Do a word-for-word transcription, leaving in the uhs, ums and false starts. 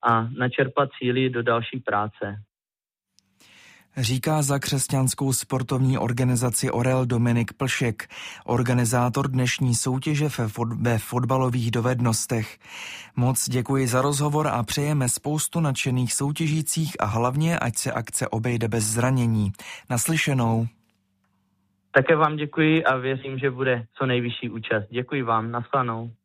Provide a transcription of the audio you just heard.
a načerpat síly do další práce. Říká za křesťanskou sportovní organizaci Orel Dominik Plšek, organizátor dnešní soutěže ve fotbalových dovednostech. Moc děkuji za rozhovor a přejeme spoustu nadšených soutěžících a hlavně, ať se akce obejde bez zranění. Naslyšenou. Také vám děkuji a věřím, že bude co nejvyšší účast. Děkuji vám, nashledanou.